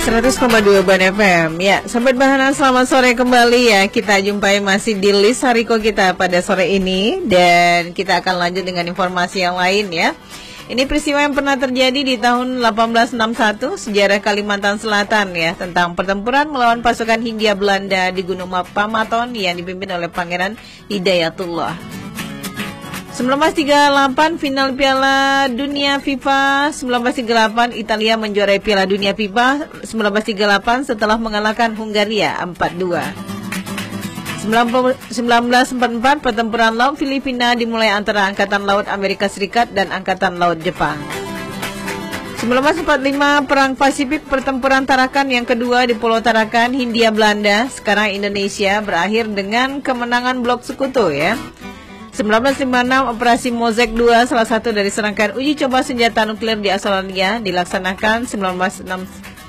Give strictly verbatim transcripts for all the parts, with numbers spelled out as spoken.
seratus koma dua Ban F M. Ya, Sobat Bahana, selamat sore kembali ya. Kita jumpai masih di list Hariko kita pada sore ini. Dan kita akan lanjut dengan informasi yang lain ya. Ini peristiwa yang pernah terjadi di tahun delapan belas enam puluh satu, sejarah Kalimantan Selatan ya, tentang pertempuran melawan pasukan Hindia Belanda di Gunung Pamaton yang dipimpin oleh Pangeran Hidayatullah. seribu sembilan ratus tiga puluh delapan final Piala Dunia FIFA. seribu sembilan ratus tiga puluh delapan Italia menjuarai Piala Dunia FIFA seribu sembilan ratus tiga puluh delapan setelah mengalahkan Hungaria empat dua. seribu sembilan ratus empat puluh empat pertempuran laut Filipina dimulai antara Angkatan Laut Amerika Serikat dan Angkatan Laut Jepang. seribu sembilan ratus empat puluh lima Perang Pasifik, pertempuran Tarakan yang kedua di Pulau Tarakan, Hindia Belanda, sekarang Indonesia, berakhir dengan kemenangan blok sekutu ya. seribu sembilan ratus lima puluh enam Operasi Mosaic dua, salah satu dari serangkaian uji coba senjata nuklir di Australia, dilaksanakan seribu sembilan ratus enam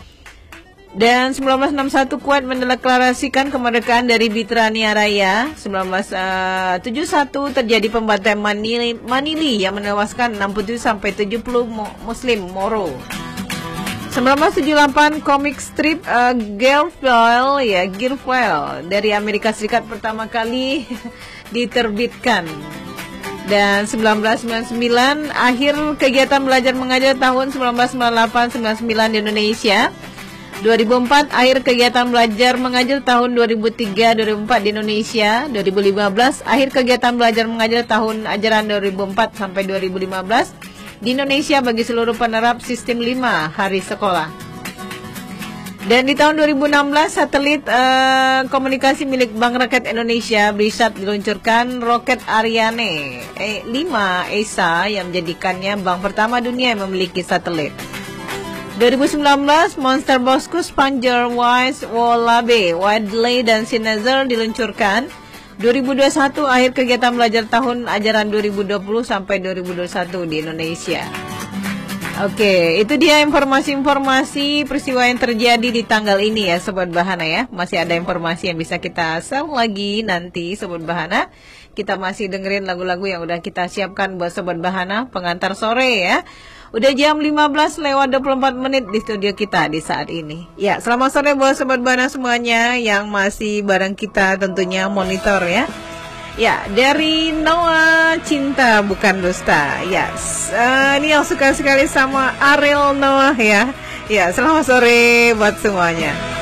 dan seribu sembilan ratus enam puluh satu Kuwait mendeklarasikan kemerdekaan dari Britania Raya. seribu sembilan ratus tujuh puluh satu terjadi pembantaian Manili, Manili yang menewaskan enam puluh tujuh sampai tujuh puluh Muslim Moro. seribu sembilan ratus tujuh puluh delapan komik strip uh, Girlfriend ya, Girlfriend dari Amerika Serikat pertama kali diterbitkan. Dan seribu sembilan ratus sembilan puluh sembilan akhir kegiatan belajar mengajar tahun seribu sembilan ratus sembilan puluh delapan sampai sembilan puluh sembilan di Indonesia. dua ribu empat akhir kegiatan belajar mengajar tahun dua ribu tiga dua ribu empat di Indonesia. dua ribu lima belas akhir kegiatan belajar mengajar tahun ajaran dua ribu empat sampai dua ribu lima belas di Indonesia bagi seluruh penerap sistem lima hari sekolah. Dan di tahun dua ribu enam belas satelit uh, komunikasi milik Bank Rakyat Indonesia BRISAT diluncurkan roket Ariane lima E S A yang menjadikannya bank pertama dunia yang memiliki satelit. dua ribu sembilan belas Monster Boskus, Panger, Wise, Wallaby, Wadley dan Sinazer diluncurkan. dua ribu dua puluh satu akhir kegiatan belajar tahun ajaran dua ribu dua puluh sampai dua ribu dua puluh satu di Indonesia. Oke, itu dia informasi-informasi peristiwa yang terjadi di tanggal ini ya Sobat Bahana ya. Masih ada informasi yang bisa kita share lagi nanti Sobat Bahana. Kita masih dengerin lagu-lagu yang udah kita siapkan buat Sobat Bahana pengantar sore ya. Udah jam lima belas lewat dua puluh empat menit di studio kita di saat ini. Ya, selamat sore buat Sobat Bahana semuanya yang masih bareng kita tentunya monitor ya. Ya, dari Noah, Cinta Bukan Dusta. Ya, yes. uh, ini yang suka sekali sama Ariel Noah ya. Ya, selamat sore buat semuanya.